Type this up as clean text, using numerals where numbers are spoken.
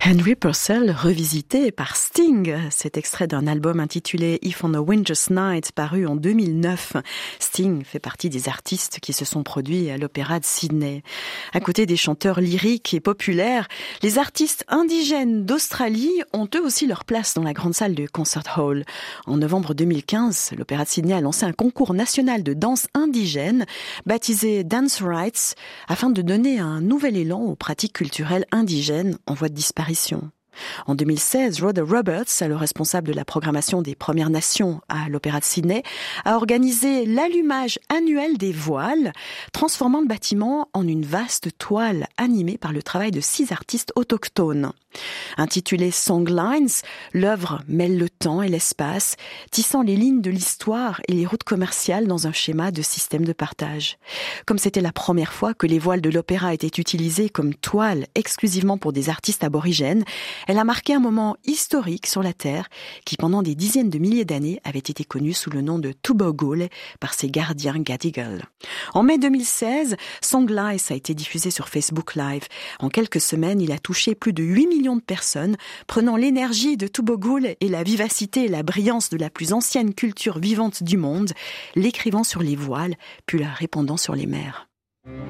Henry Purcell revisité par Sting. C'est extrait d'un album intitulé If on a Winter's Night paru en 2009. Sting fait partie des artistes qui se sont produits à l'Opéra de Sydney. À côté des chanteurs lyriques et populaires, les artistes indigènes d'Australie ont eux aussi leur place dans la grande salle de Concert Hall. En novembre 2015, l'Opéra de Sydney a lancé un concours national de danse indigène baptisé Dance Rights afin de donner un nouvel élan aux pratiques culturelles indigènes en voie de disparition. En 2016, Rhoda Roberts, le responsable de la programmation des Premières Nations à l'Opéra de Sydney, a organisé l'allumage annuel des voiles, transformant le bâtiment en une vaste toile animée par le travail de 6 artistes autochtones. Intitulée Songlines, l'œuvre mêle le temps et l'espace, tissant les lignes de l'histoire et les routes commerciales dans un schéma de système de partage. Comme c'était la première fois que les voiles de l'opéra étaient utilisées comme toile exclusivement pour des artistes aborigènes, elle a marqué un moment historique sur la Terre qui, pendant des dizaines de milliers d'années, avait été connu sous le nom de Tubogul par ses gardiens Gadigal. En mai 2016, Songlines a été diffusé sur Facebook Live. En quelques semaines, il a touché plus de 8 millions de personnes, prenant l'énergie de Tubogul et la vivacité et la brillance de la plus ancienne culture vivante du monde, l'écrivant sur les voiles, puis la répandant sur les mers.